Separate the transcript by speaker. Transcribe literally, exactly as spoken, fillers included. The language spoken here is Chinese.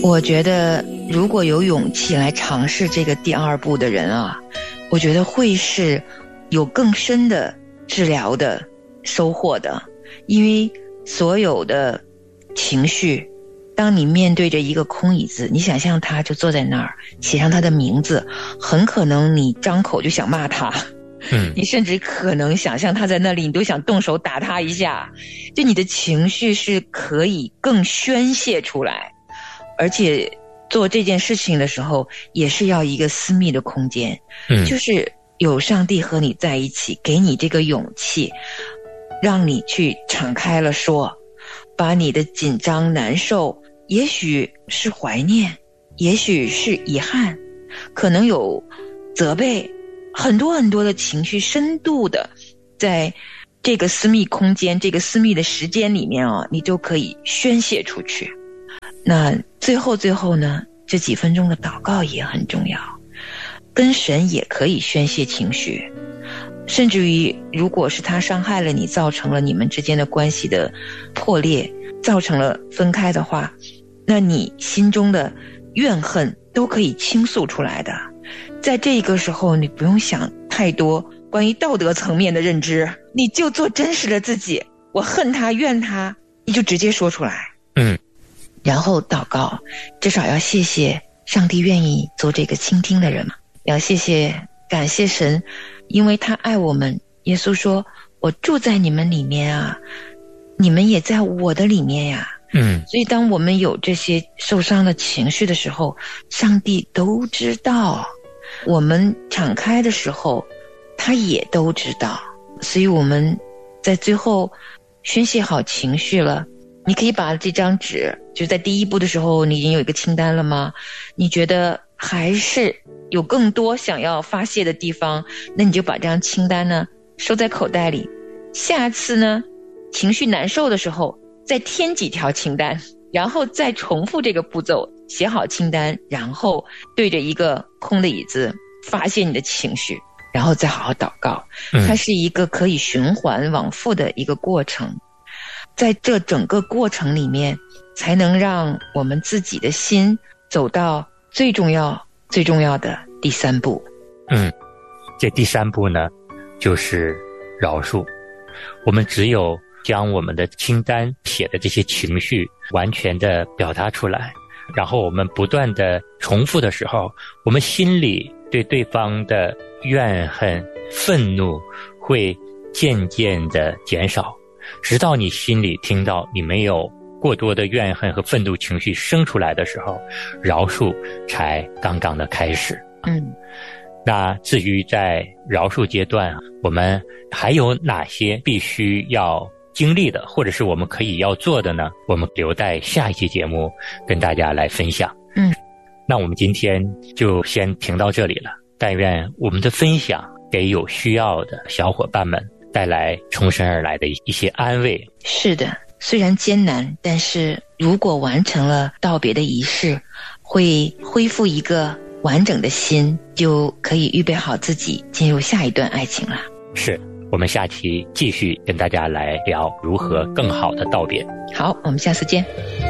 Speaker 1: 我觉得如果有勇气来尝试这个第二步的人啊，我觉得会是有更深的治疗的收获的。因为所有的情绪，当你面对着一个空椅子，你想象他就坐在那儿，写上他的名字，很可能你张口就想骂他，嗯，你甚至可能想象他在那里，你都想动手打他一下。就你的情绪是可以更宣泄出来，而且做这件事情的时候也是要一个私密的空间，嗯，就是有上帝和你在一起，给你这个勇气，让你去敞开了说，把你的紧张难受，也许是怀念，也许是遗憾，可能有责备，很多很多的情绪深度的在这个私密空间，这个私密的时间里面啊，你就可以宣泄出去。那最后最后呢，这几分钟的祷告也很重要，跟神也可以宣泄情绪，甚至于如果是他伤害了你，造成了你们之间的关系的破裂，造成了分开的话，那你心中的怨恨都可以倾诉出来的。在这个时候你不用想太多关于道德层面的认知，你就做真实的自己，我恨他怨他，你就直接说出来，嗯，然后祷告，至少要谢谢上帝愿意做这个倾听的人嘛，要谢谢感谢神，因为他爱我们。耶稣说我住在你们里面啊，你们也在我的里面呀，嗯，所以当我们有这些受伤的情绪的时候，上帝都知道，我们敞开的时候他也都知道。所以我们在最后宣泄好情绪了，你可以把这张纸，就在第一步的时候你已经有一个清单了吗？你觉得还是有更多想要发泄的地方，那你就把这张清单呢收在口袋里，下次呢情绪难受的时候再添几条清单，然后再重复这个步骤，写好清单，然后对着一个空的椅子发泄你的情绪，然后再好好祷告。它是一个可以循环往复的一个过程，在这整个过程里面才能让我们自己的心走到最重要最重要的第三步。
Speaker 2: 嗯，这第三步呢就是饶恕。我们只有将我们的清单写的这些情绪完全的表达出来，然后我们不断的重复的时候，我们心里对对方的怨恨愤怒会渐渐的减少，直到你心里听到你没有过多的怨恨和愤怒情绪生出来的时候，饶恕才刚刚的开始。嗯，那至于在饶恕阶段，我们还有哪些必须要经历的，或者是我们可以要做的呢？我们留待下一期节目跟大家来分享。嗯，那我们今天就先停到这里了。但愿我们的分享给有需要的小伙伴们带来从神而来的一些安慰。
Speaker 1: 是的，虽然艰难，但是如果完成了道别的仪式，会恢复一个完整的心，就可以预备好自己进入下一段爱情了。
Speaker 2: 是，我们下期继续跟大家来聊如何更好的道别。
Speaker 1: 好，我们下次见。